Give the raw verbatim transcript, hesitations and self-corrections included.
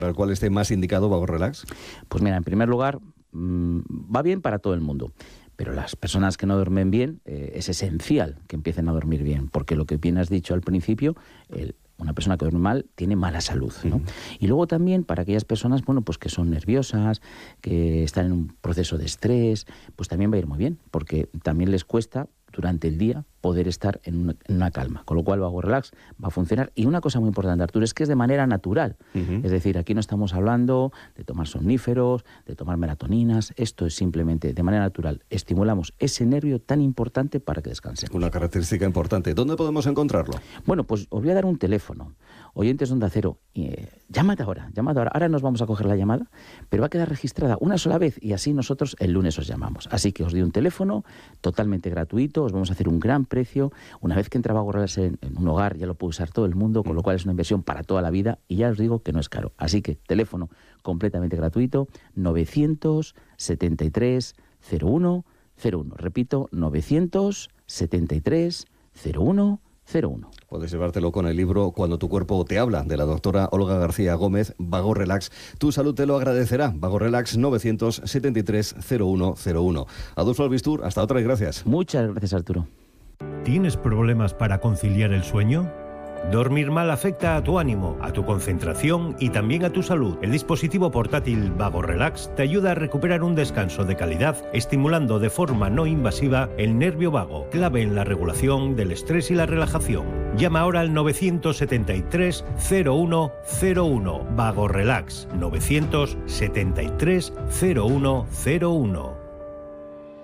para el cual esté más indicado Vago Relax? Pues mira, en primer lugar, mmm, va bien para todo el mundo. Pero las personas que no duermen bien, eh, es esencial que empiecen a dormir bien, porque lo que bien has dicho al principio, el, una persona que duerme mal tiene mala salud, ¿no? Uh-huh. Y luego también para aquellas personas, bueno, pues que son nerviosas, que están en un proceso de estrés, pues también va a ir muy bien, porque también les cuesta durante el día poder estar en una, en una calma, con lo cual Vago Relax va a funcionar. Y una cosa muy importante, Arturo, es que es de manera natural. Uh-huh. Es decir, aquí no estamos hablando de tomar somníferos, de tomar melatoninas, esto es simplemente de manera natural. Estimulamos ese nervio tan importante para que descansemos. Una característica importante. ¿Dónde podemos encontrarlo? Bueno, pues os voy a dar un teléfono. Oyentes de Onda Cero, eh, llámate ahora, llámate ahora. Ahora nos vamos a coger la llamada, pero va a quedar registrada una sola vez y así nosotros el lunes os llamamos. Así que os doy un teléfono totalmente gratuito, os vamos a hacer un gran precio. Una vez que entra Vago Relax en, en un hogar, ya lo puede usar todo el mundo, con lo cual es una inversión para toda la vida y ya os digo que no es caro. Así que teléfono completamente gratuito, novecientos setenta y tres cero uno cero uno. Repito, novecientos setenta y tres cero uno cero uno. Puedes llevártelo con el libro Cuando tu cuerpo te habla, de la doctora Olga García Gómez. Vago Relax, tu salud te lo agradecerá. Vago Relax, novecientos setenta y tres cero uno cero uno. Adolfo Albistur, hasta otra y gracias. Muchas gracias, Arturo. ¿Tienes problemas para conciliar el sueño? Dormir mal afecta a tu ánimo, a tu concentración y también a tu salud. El dispositivo portátil Vago Relax te ayuda a recuperar un descanso de calidad, estimulando de forma no invasiva el nervio vago, clave en la regulación del estrés y la relajación. Llama ahora al novecientos setenta y tres cero uno cero uno. Vago Relax, novecientos setenta y tres cero uno cero uno.